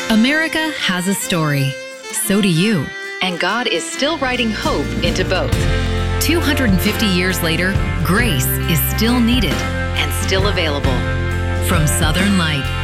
America has a story. So do you. And God is still writing hope into both. 250 years later, grace is still needed and still available. From Southern Light.